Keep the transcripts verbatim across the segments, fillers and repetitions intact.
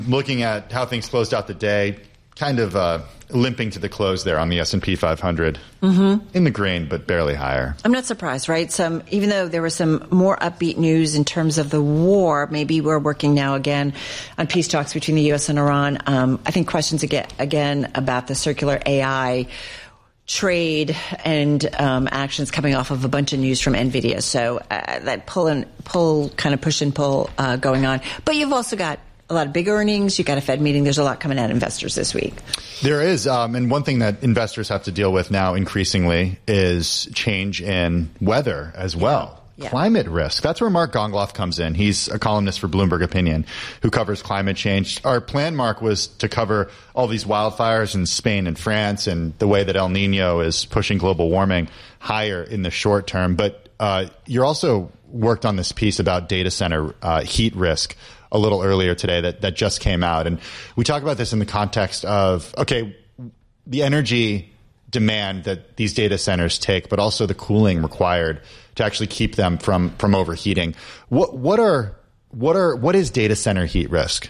Looking at how things closed out the day, kind of uh, limping to the close there on the S and P five hundred. Mm-hmm. In the green, but barely higher. I'm not surprised, right? Some, even though there was some more upbeat news in terms of the war, maybe we're working now again on peace talks between the U S and Iran. Um, I think questions again, again about the circular A I trade and um, actions coming off of a bunch of news from NVIDIA. So uh, that pull and pull, kind of push and pull uh, going on. But you've also got a lot of big earnings. You got a Fed meeting. There's a lot coming at investors this week. There is. Um, and one thing that investors have to deal with now increasingly is change in weather as well. Yeah. Climate risk. That's where Mark Gongloff comes in. He's a columnist for Bloomberg Opinion who covers climate change. Our plan, Mark, was to cover all these wildfires in Spain and France and the way that El Nino is pushing global warming higher in the short term. But uh, you're also worked on this piece about data center uh, heat risk a little earlier today that, that just came out. And we talk about this in the context of, okay, the energy demand that these data centers take, but also the cooling required to actually keep them from, from overheating. What, what are, what are, what is data center heat risk?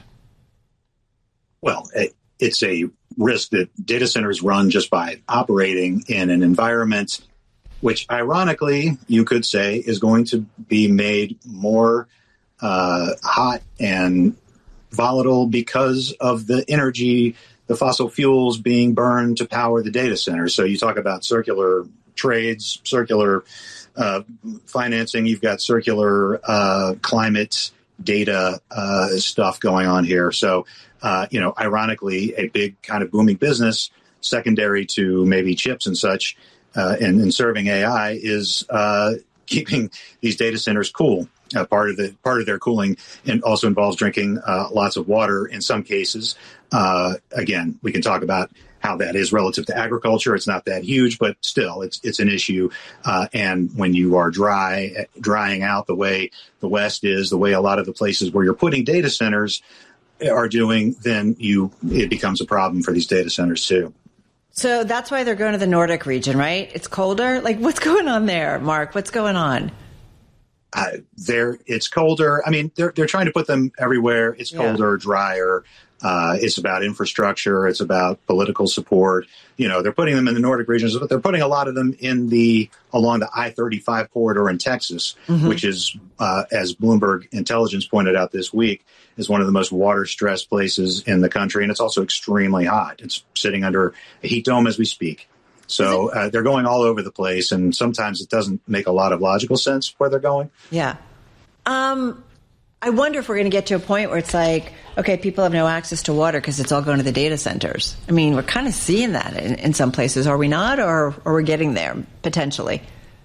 Well, it's a risk that data centers run just by operating in an environment, which ironically, you could say is going to be made more Uh, hot and volatile because of the energy, the fossil fuels being burned to power the data centers. So you talk about circular trades, circular uh, financing, you've got circular uh, climate data uh, stuff going on here. So, uh, you know, ironically, a big kind of booming business secondary to maybe chips and such uh, and, and serving A I is uh, keeping these data centers cool. Uh, part of the part of their cooling and also involves drinking uh, lots of water in some cases. Uh, again, we can talk about how that is relative to agriculture. It's not that huge, but still, it's it's an issue. Uh, and when you are dry, drying out the way the West is, the way a lot of the places where you're putting data centers are doing, then you it becomes a problem for these data centers too. So that's why they're going to the Nordic region, right? It's colder. Like, what's going on there, Mark? What's going on? Uh, there, it's colder. I mean, they're they're trying to put them everywhere. It's colder, yeah. drier. Uh, it's about infrastructure. It's about political support. You know, they're putting them in the Nordic regions, but they're putting a lot of them in the along the I thirty-five corridor in Texas, mm-hmm. which is, uh, as Bloomberg Intelligence pointed out this week, is one of the most water-stressed places in the country, and it's also extremely hot. It's sitting under a heat dome as we speak. So uh, they're going all over the place, and sometimes it doesn't make a lot of logical sense where they're going. Yeah. Um, I wonder if we're going to get to a point where it's like, okay, people have no access to water because it's all going to the data centers. I mean, we're kind of seeing that in, in some places, are we not? Or, or we're getting there, potentially?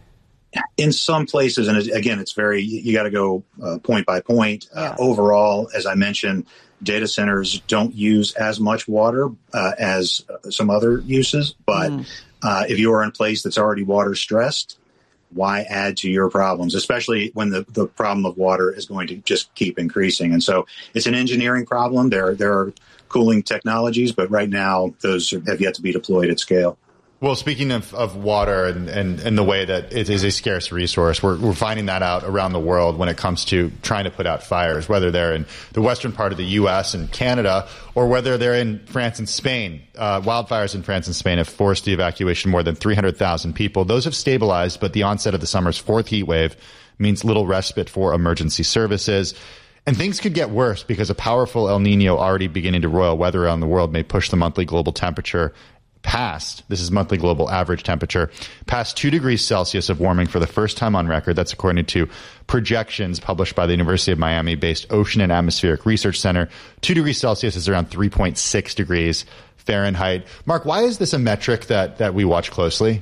In some places, and again, it's very, you got to go uh, point by point. Uh, yeah. Overall, as I mentioned, data centers don't use as much water uh, as uh, some other uses, but mm. Uh, if you are in a place that's already water stressed, why add to your problems, especially when the, the problem of water is going to just keep increasing? And so it's an engineering problem. There, there are cooling technologies, but right now those have yet to be deployed at scale. Well, speaking of, of water and, and, and the way that it is a scarce resource, we're, we're finding that out around the world when it comes to trying to put out fires, whether they're in the western part of the U S and Canada or whether they're in France and Spain. Uh, wildfires in France and Spain have forced the evacuation of more than three hundred thousand people. Those have stabilized, but the onset of the summer's fourth heat wave means little respite for emergency services. And things could get worse because a powerful El Nino already beginning to roil weather around the world may push the monthly global temperature past, this is monthly global average temperature, past two degrees Celsius of warming for the first time on record. That's according to projections published by the University of Miami-based Ocean and Atmospheric Research Center. Two degrees Celsius is around three point six degrees Fahrenheit. Mark, why is this a metric that, that we watch closely?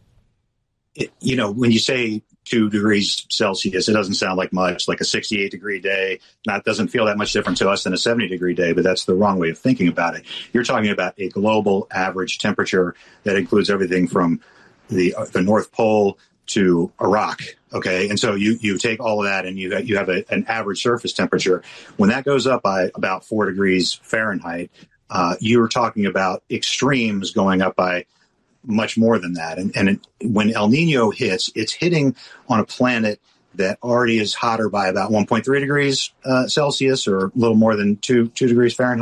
It, you know, when you say two degrees Celsius, it doesn't sound like much, like a sixty-eight degree day. Not doesn't feel that much different to us than a seventy degree day, but that's the wrong way of thinking about it. You're talking about a global average temperature that includes everything from the the North Pole to Iraq. Okay, and so you you take all of that and you you have a, an average surface temperature. When that goes up by about four degrees Fahrenheit, uh, you're talking about extremes going up by much more than that. And, and it, when El Nino hits, it's hitting on a planet that already is hotter by about one point three degrees uh, Celsius, or a little more than two two degrees Fahrenheit.